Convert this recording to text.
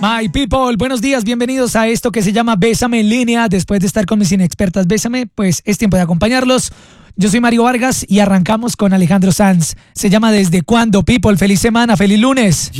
My people, buenos días, bienvenidos a esto que se llama Bésame en línea. Después de estar con mis inexpertas Bésame, pues es tiempo de acompañarlos. Yo soy Mario Vargas y arrancamos con Alejandro Sanz. Se llama ¿Desde cuándo, people? Feliz semana, feliz lunes.